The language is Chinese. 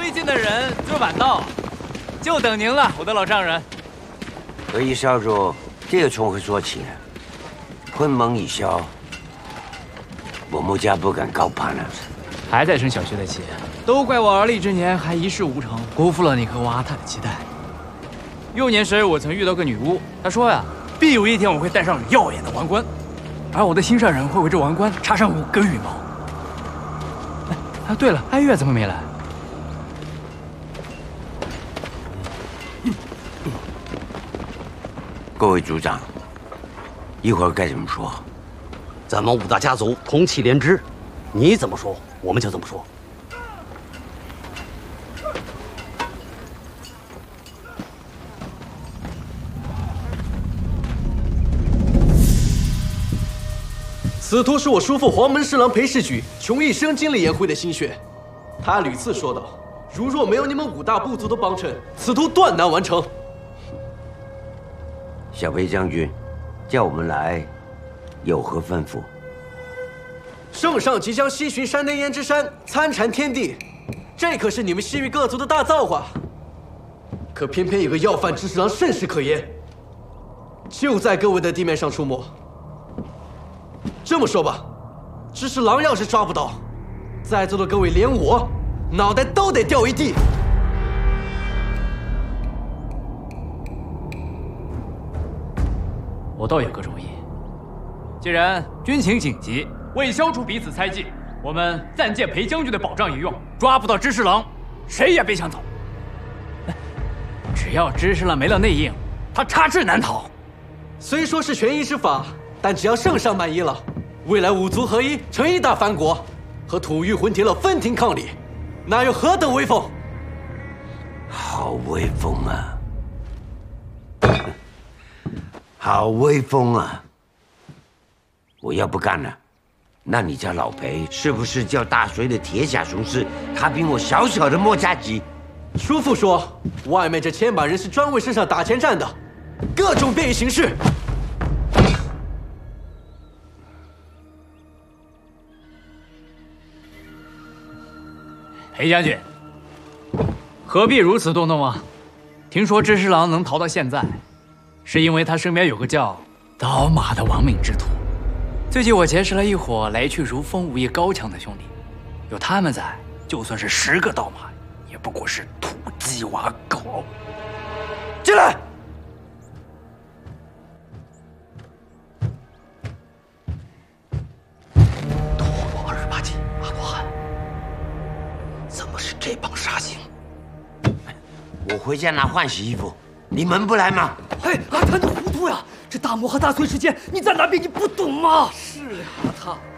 最近的人就是晚到，就等您了，我的老丈人。 何以少主，这又从何说起呢？昆蒙已消，我穆家不敢高攀了。 还在生小薛的气，都怪我而立之年还一事无成，辜负了你和我阿泰的期待。幼年时我曾遇到个女巫，她说呀，必有一天我会戴上耀眼的王冠，而我的心上人会为这王冠插上5根羽毛。哎，对了，哀月怎么没来？ 各位族长，一会儿该怎么说？ 咱们5大家族同气连枝，你怎么说，我们就怎么说。 此图是我叔父黄门侍郎裴世举穷一生经历研绘的心血，他屡次说道：“如若没有你们5大部族的帮衬，此图断难完成。” 小裴将军，叫我们来，有何吩咐？ 圣上即将西巡山内胭脂山，参禅天地，这可是你们西域各族的大造化。可偏偏有个要犯知识郎甚是可言，就在各位的地面上出没。这么说吧，知识郎要是抓不到，在座的各位连我脑袋都得掉一地。 我倒有个主意，既然军情紧急，为消除彼此猜忌，我们暂借裴将军的保障一用，抓不到知识郎，谁也别想走。只要知识郎没了内应，他插翅难逃。 虽说是权宜之法，但只要圣上满意了，未来5族合一成一大藩国，和吐谷浑铁勒分庭抗礼，那又何等威风！ 好威风啊！好威风啊！我要不干了，那你家老裴是不是叫大隋的铁甲雄狮，踏平我小小的墨家集？ 叔父说，外面这千把人是专为圣上打前站的，各种便于行事。 裴将军，何必如此动怒啊？听说知识郎能逃到现在，是因为他身边有个叫刀马的亡命之徒。最近我结识了一伙来去如风、武艺高强的兄弟，有他们在，就算是10个刀马，也不过是土鸡瓦狗。进来！ 斗罗28级阿罗汉，怎么是这帮杀星？ 我回家拿换洗衣服，你们不来吗？ 嘿，阿谭，你糊涂呀！这大漠和大隋之间，你在哪边？你不懂吗？ 是呀，他。